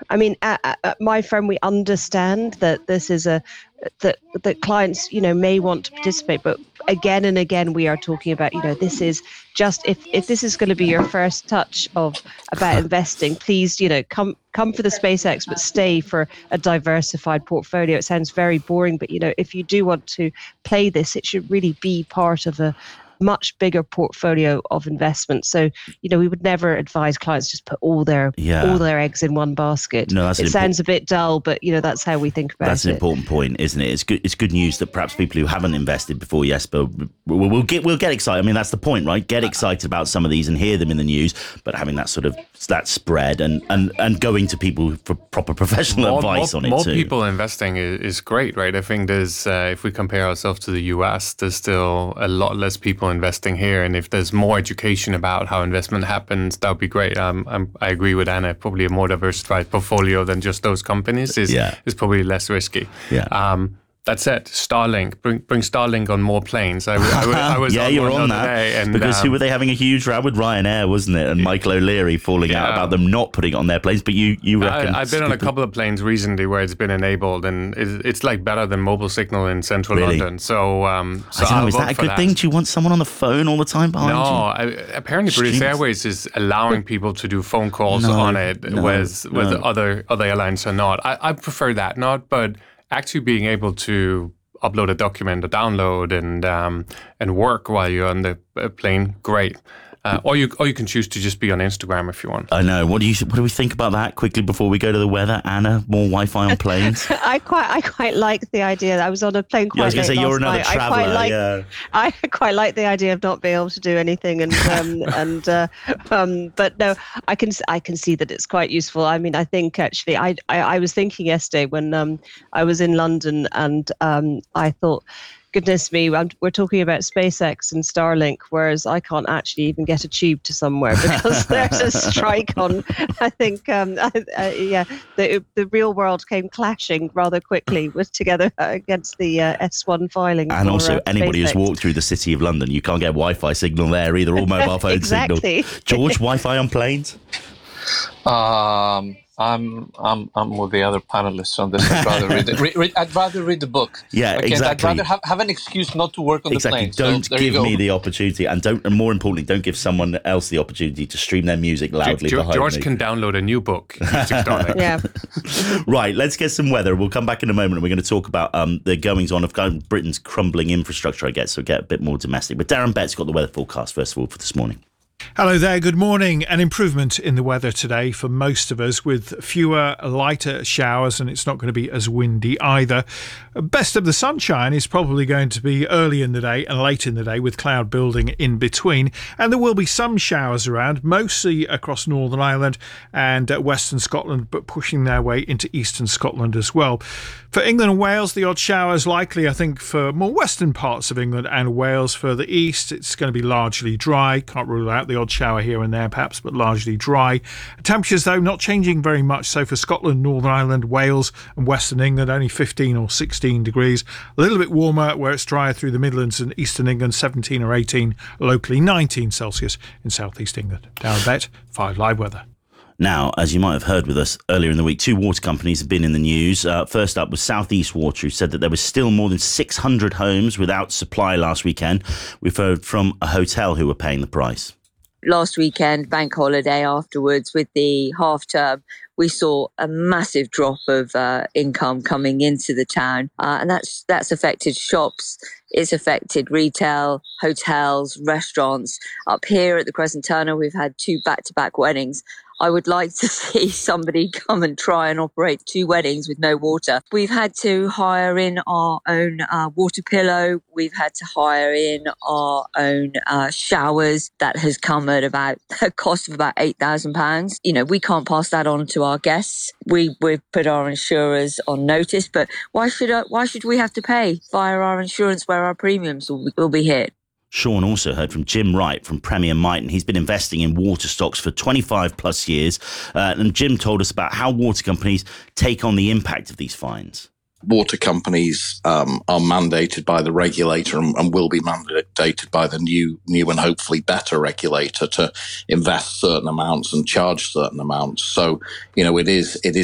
I mean, at my firm, we understand that this is that clients, may want to participate, but again and again, we are talking about, this is just, if this is going to be your first touch about investing, please, come for the SpaceX, but stay for a diversified portfolio. It sounds very boring, but, if you do want to play this, it should really be part of a much bigger portfolio of investments. So, we would never advise clients just put all their eggs in one basket. No, it sounds a bit dull, but that's how we think about it. That's an important point, isn't it? It's good news that perhaps people who haven't invested before, but we'll get excited. I mean, that's the point, right? Get excited about some of these and hear them in the news, but having that sort of that spread and going to people for proper professional advice on it too. More people investing is great, right? I think there's if we compare ourselves to the US, there's still a lot less people investing here, and if there's more education about how investment happens, that would be great. I agree with Anna. Probably a more diversified portfolio than just those companies is probably less risky. That said, Starlink, bring Starlink on more planes. I was you're on that day, and because who were they having a huge row with? Ryanair, wasn't it? And Michael O'Leary falling out about them not putting it on their planes. But you reckon? I've been on a couple of planes recently where it's been enabled, and it's like better than mobile signal in central London. So, I don't know, is that a good thing? Do you want someone on the phone all the time behind you? No, apparently British Airways is allowing people to do phone calls on it, whereas other airlines are not. I prefer that, but actually being able to upload a document or download and work while you're on the plane, great. Or you can choose to just be on Instagram if you want. I know. What do we think about that quickly before we go to the weather? Anna, more Wi-Fi on planes? I quite like the idea. I was on a plane quite late last night. I was going to say, you're another traveller. I quite like the idea of not being able to do anything, but no, I can see that it's quite useful. I mean, I think actually, I was thinking yesterday when I was in London, and I thought, goodness me, we're talking about SpaceX and Starlink, whereas I can't actually even get a tube to somewhere because there's a strike on. I think, the real world came clashing rather quickly together against the S1 filing. And also, anybody who's walked through the city of London, you can't get Wi-Fi signal there either, or mobile phone signal. George, Wi-Fi on planes? I'm with the other panelists on this. I'd rather read the book. Yeah, exactly. I'd rather have an excuse not to work on the plane. Don't give me the opportunity, and more importantly, don't give someone else the opportunity to stream their music loudly behind me. George can download a new book. Yeah. Right, let's get some weather. We'll come back in a moment, and we're going to talk about the goings on of Britain's crumbling infrastructure, I guess, so get a bit more domestic. But Darren Bett's got the weather forecast, first of all, for this morning. Hello there, good morning. An improvement in the weather today for most of us, with fewer lighter showers, and it's not going to be as windy either. Best of the sunshine is probably going to be early in the day and late in the day, with cloud building in between, and there will be some showers around, mostly across Northern Ireland and Western Scotland, but pushing their way into Eastern Scotland as well. For England and Wales, the odd showers likely, I think, for more western parts of England and Wales. Further east, it's going to be largely dry. Can't rule out the odd shower here and there perhaps, but largely dry. Temperatures, though, not changing very much. So for Scotland, Northern Ireland, Wales and Western England, only 15 or 16 degrees. A little bit warmer where it's drier through the Midlands and Eastern England, 17 or 18 locally, 19 Celsius in South East England. Darren Bett, 5 Live Weather. Now, as you might have heard with us earlier in the week, 2 water companies have been in the news. First up was South East Water, who said that there was still more than 600 homes without supply last weekend. We've heard from a hotel who were paying the price. Last weekend, bank holiday afterwards, with the half term, we saw a massive drop of income coming into the town, and that's affected shops. It's affected retail, hotels, restaurants. Up here at the Crescent Turner, we've had 2 back-to-back weddings. I would like to see somebody come and try and operate 2 weddings with no water. We've had to hire in our own water pillow. We've had to hire in our own showers. That has come at about a cost of about £8,000. You know, we can't pass that on to our guests. We've put our insurers on notice, but why should we have to pay via our insurance where our premiums will be hit? Sean also heard from Jim Wright from Premier Miton. He's been investing in water stocks for 25 plus years. And Jim told us about how water companies take on the impact of these fines. Water companies are mandated by the regulator and will be mandated by the new and hopefully better regulator to invest certain amounts and charge certain amounts. So, you know, it is